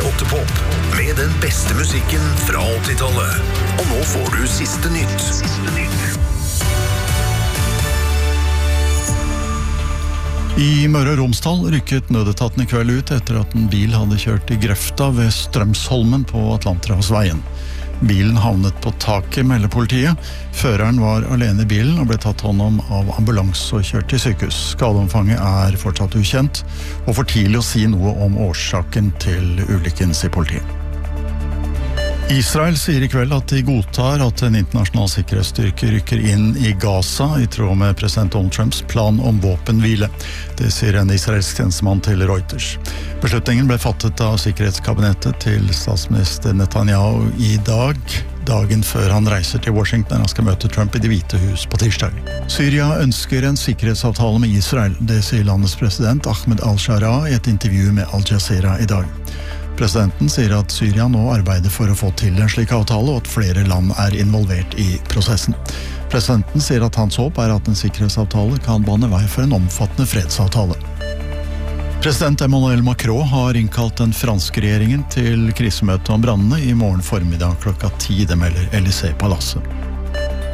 Pottepop, med den beste musikken fra 80-tallet. Og nå får du siste nytt. I Møre og Romsdal rykket nødetaten I kveld ut etter at en bil hadde kjørt I grøfta ved Strømsholmen på Atlanterhavsveien. Bilen havnet på taket, melder politiet. Føreren var alene I bilen og ble tatt hånd om av ambulans og kjørt til sykehus. Skadeomfanget fortsatt ukjent, og for tidlig å si noe om årsaken til ulykken, sier politiet. Israel sier I kveld at de godtar at en internasjonal sikkerhetsstyrke rykker inn I Gaza I tråd med president Donald Trumps plan om våpenhvile. Det sier en israelsk tjenestemann til Reuters. Beslutningen ble fattet av sikkerhetskabinettet til statsminister Netanyahu I dag, dagen før han reiser til Washington. Han skal møte Trump I Det hvite hus på tirsdag. Syria ønsker en sikkerhetsavtale med Israel. Det sier landets president Ahmed al-Shara I et intervju med Al Jazeera I dag. Presidenten sier at Syria nå arbeider for å få til en slik avtale, og at flere land involvert I prosessen. Presidenten sier at hans håp at en sikkerhetsavtale kan bane vei for en omfattende fredsavtale. President Emmanuel Macron har innkalt den franske regjeringen til krisemøte om brannene I morgen formiddag klokka 10, det melder Élysée-palasset.